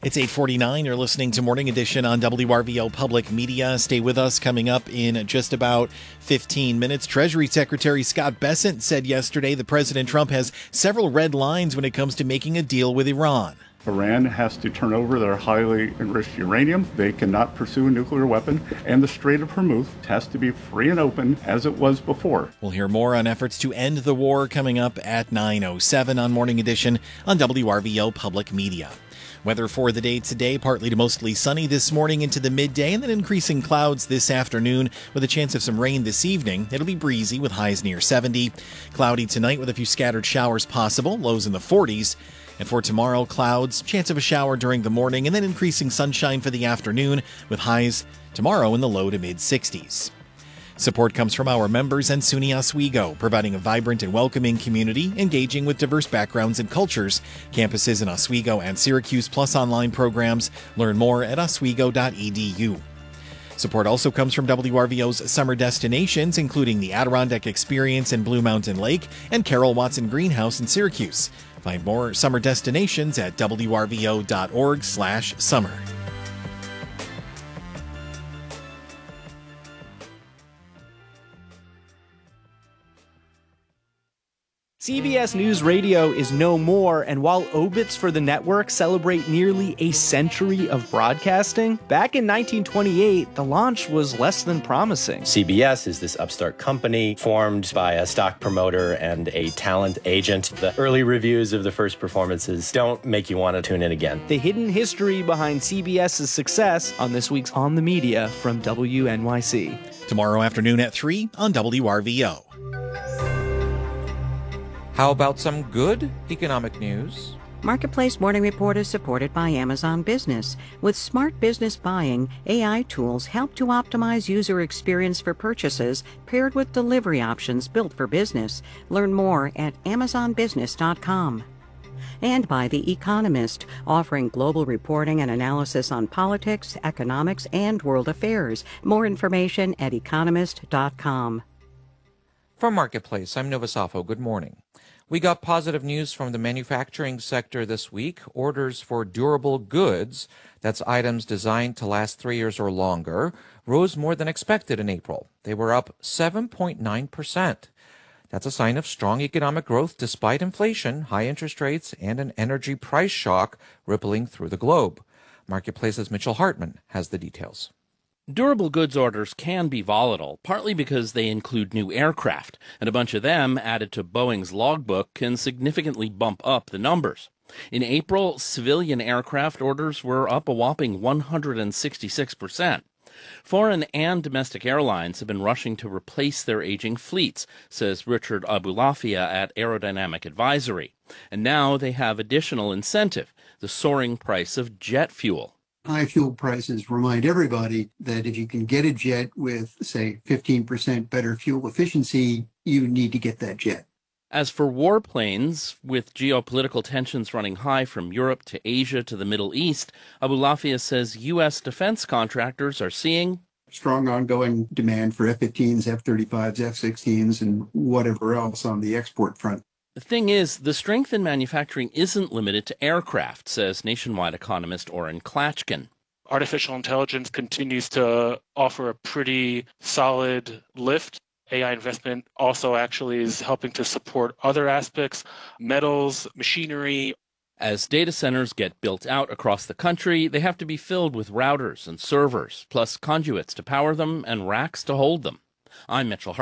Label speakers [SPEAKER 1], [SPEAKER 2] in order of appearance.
[SPEAKER 1] It's 8:49. You're listening to Morning Edition on WRVO Public Media. Stay with us. Coming up in just about 15 minutes. Treasury Secretary Scott Bessent said yesterday that President Trump has several red lines when it comes to making a deal with Iran.
[SPEAKER 2] Iran has to turn over their highly enriched uranium. They cannot pursue a nuclear weapon. And the Strait of Hormuz has to be free and open as it was before.
[SPEAKER 1] We'll hear more on efforts to end the war coming up at 9:07 on Morning Edition on WRVO Public Media. Weather for the day today, partly to mostly sunny this morning into the midday, and then increasing clouds this afternoon with a chance of some rain this evening. It'll be breezy with highs near 70. Cloudy tonight with a few scattered showers possible, lows in the 40s. And for tomorrow, clouds, chance of a shower during the morning, and then increasing sunshine for the afternoon with highs tomorrow in the low to mid-60s. Support comes from our members and SUNY Oswego, providing a vibrant and welcoming community, engaging with diverse backgrounds and cultures. Campuses in Oswego and Syracuse, plus online programs. Learn more at oswego.edu. Support also comes from WRVO's summer destinations, including the Adirondack Experience in Blue Mountain Lake and Carol Watson Greenhouse in Syracuse. Find more summer destinations at wrvo.org/summer.
[SPEAKER 3] CBS News Radio is no more, and while obits for the network celebrate nearly a century of broadcasting, back in 1928, the launch was less than promising.
[SPEAKER 4] CBS is this upstart company formed by a stock promoter and a talent agent. The early reviews of the first performances don't make you want to tune in again.
[SPEAKER 3] The hidden history behind CBS's success on this week's On the Media from WNYC.
[SPEAKER 1] Tomorrow afternoon at 3 on WRVO.
[SPEAKER 5] How about some good economic news?
[SPEAKER 6] Marketplace Morning Report is supported by Amazon Business. With smart business buying, AI tools help to optimize user experience for purchases paired with delivery options built for business. Learn more at amazonbusiness.com. And by The Economist, offering global reporting and analysis on politics, economics, and world affairs. More information at economist.com.
[SPEAKER 5] From Marketplace, I'm Novosafo. Good morning. We got positive news from the manufacturing sector this week. Orders for durable goods, that's items designed to last 3 years or longer, rose more than expected in April. They were up 7.9%. That's a sign of strong economic growth despite inflation, high interest rates, and an energy price shock rippling through the globe. Marketplace's Mitchell Hartman has the details.
[SPEAKER 7] Durable goods orders can be volatile, partly because they include new aircraft, and a bunch of them added to Boeing's logbook can significantly bump up the numbers. In April, civilian aircraft orders were up a whopping 166%. Foreign and domestic airlines have been rushing to replace their aging fleets, says Richard Abulafia at Aerodynamic Advisory. And now they have additional incentive, the soaring price of jet fuel.
[SPEAKER 8] High fuel prices remind everybody that if you can get a jet with, say, 15% better fuel efficiency, you need to get that jet.
[SPEAKER 7] As for warplanes, with geopolitical tensions running high from Europe to Asia to the Middle East, Abulafia says U.S. defense contractors are seeing
[SPEAKER 8] strong ongoing demand for F-15s, F-35s, F-16s, and whatever else on the export front.
[SPEAKER 7] The thing is, the strength in manufacturing isn't limited to aircraft, says nationwide economist Oren Klatchkin.
[SPEAKER 9] Artificial intelligence continues to offer a pretty solid lift. AI investment also actually is helping to support other aspects, metals, machinery.
[SPEAKER 7] As data centers get built out across the country, they have to be filled with routers and servers, plus conduits to power them and racks to hold them. I'm Mitchell Hartman.